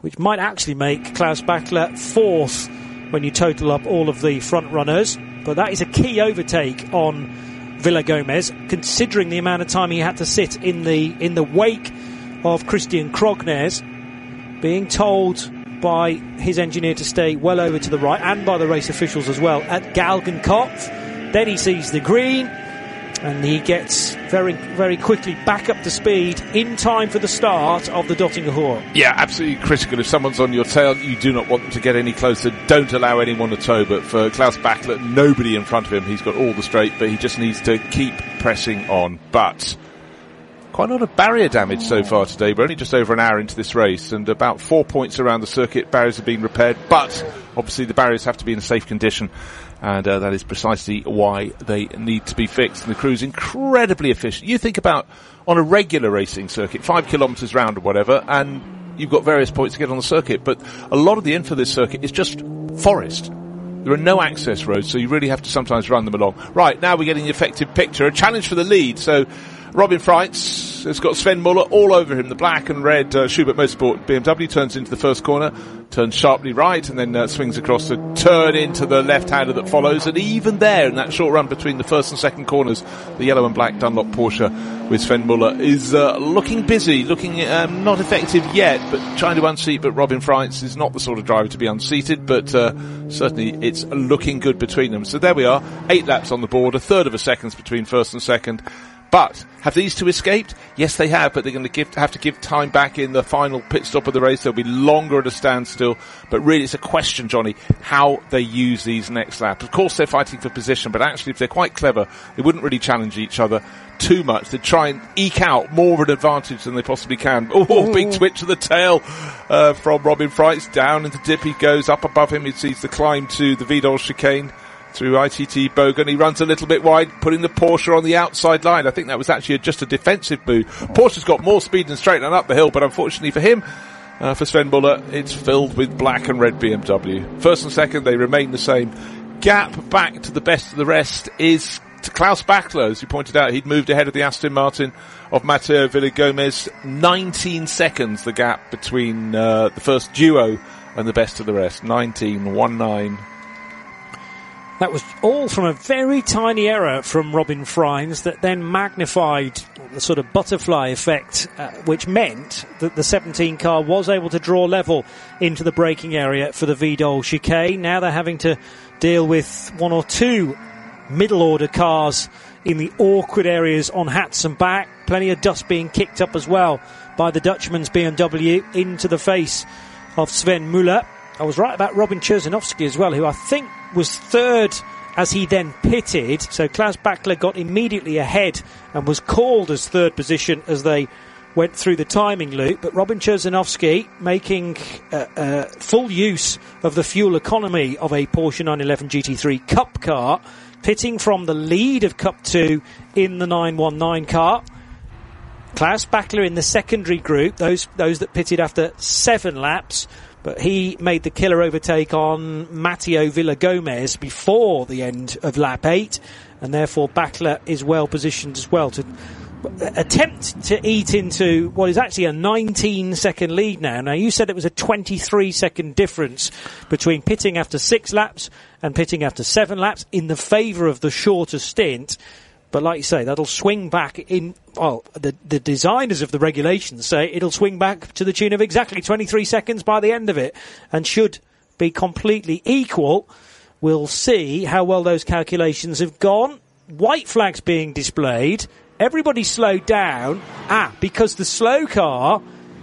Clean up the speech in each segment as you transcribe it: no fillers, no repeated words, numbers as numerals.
which might actually make Klaus Bachler fourth when you total up all of the front runners. But that is a key overtake on Villagomez, considering the amount of time he had to sit in the wake of Christian Krognes, being told by his engineer to stay well over to the right, and by the race officials as well, at Galgenkopf. Then he sees the green, and he gets very, very quickly back up to speed in time for the start of the Döttinger Hohe. Yeah, absolutely critical. If someone's on your tail, you do not want them to get any closer. Don't allow anyone to tow. But for Klaus Bachler, nobody in front of him. He's got all the straight, but he just needs to keep pressing on. But quite a lot of barrier damage so far today. We're only just over an hour into this race, and about 4 points around the circuit. Barriers have been repaired, but obviously the barriers have to be in a safe condition, and that is precisely why they need to be fixed. And the crew's incredibly efficient. You think about on a regular racing circuit, 5 kilometres round or whatever, and you've got various points to get on the circuit, but a lot of the end for this circuit is just forest. There are no access roads, so you really have to sometimes run them along. Right, now we're getting the effective picture. A challenge for the lead, so Robin Freitz has got Sven Muller all over him. The black and red Schubert Motorsport BMW turns into the first corner, turns sharply right, and then swings across to turn into the left-hander that follows. And even there, in that short run between the first and second corners, the yellow and black Dunlop Porsche with Sven Muller is looking busy, looking not effective yet, but trying to unseat. But Robin Freitz is not the sort of driver to be unseated, but certainly it's looking good between them. So there we are, 8 laps on the board, a third of a second between first and second. But have these two escaped? Yes, they have, but they're going to have to give time back in the final pit stop of the race. They'll be longer at a standstill. But really, it's a question, Johnny, how they use these next laps. Of course, they're fighting for position, but actually, if they're quite clever, they wouldn't really challenge each other too much. They'd try and eke out more of an advantage than they possibly can. Oh, big twitch of the tail from Robin Freitz. Down into the dip he goes. Up above him, he sees the climb to the Vidal chicane through ITT Bogan. He runs a little bit wide, putting the Porsche on the outside line. I think that was actually just a defensive move. Porsche's got more speed than straight and up the hill, but unfortunately for him, for Sven Muller, it's filled with black and red BMW. First and second, they remain the same. Gap back to the best of the rest is to Klaus Bachler. As you pointed out, he'd moved ahead of the Aston Martin of Matteo Villagomez. 19 seconds, the gap between the first duo and the best of the rest. 19.19. That was all from a very tiny error from Robin Freitz that then magnified the sort of butterfly effect, which meant that the 17 car was able to draw level into the braking area for the Vidal chicane. Now they're having to deal with one or two middle-order cars in the awkward areas on hats and back. Plenty of dust being kicked up as well by the Dutchman's BMW into the face of Sven Muller. I was right about Robin Cherzinovsky as well, who I think was third as he then pitted. So Klaus Bachler got immediately ahead and was called as third position as they went through the timing loop. But Robin Cherzinovsky making full use of the fuel economy of a Porsche 911 GT3 Cup car, pitting from the lead of Cup 2 in the 919 car. Klaus Bachler in the secondary group, those that pitted after 7 laps. But he made the killer overtake on Matteo Villagomez before the end of lap 8, and therefore Bachler is well positioned as well to attempt to eat into what is actually a 19-second lead now. Now, you said it was a 23-second difference between pitting after 6 laps and pitting after 7 laps in the favour of the shorter stint. But like you say, that'll swing back in, well, the designers of the regulations say it'll swing back to the tune of exactly 23 seconds by the end of it, and should be completely equal. We'll see how well those calculations have gone. White flags being displayed. Everybody slowed down. Because the slow car,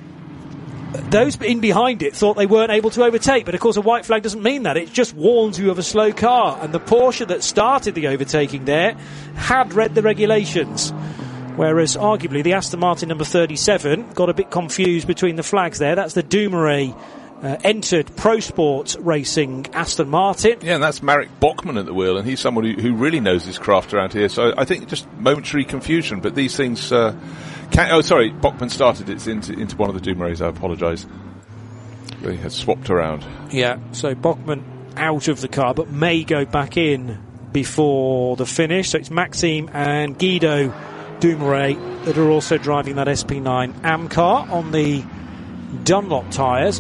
those in behind it thought they weren't able to overtake, but of course a white flag doesn't mean that. It just warns you of a slow car, and the Porsche that started the overtaking there had read the regulations, whereas arguably the Aston Martin number 37 got a bit confused between the flags there. That's the Dumoulin entered Pro Sports Racing Aston Martin. Yeah, and that's Marek Bachmann at the wheel, and he's someone who really knows his craft around here, so I think just momentary confusion, but these things Bachmann started it into one of the Dumoulins. I apologise. They had swapped around. Yeah, so Bachmann out of the car, but may go back in before the finish. So it's Maxime and Guido Dumoulin that are also driving that SP9 AM car on the Dunlop tyres.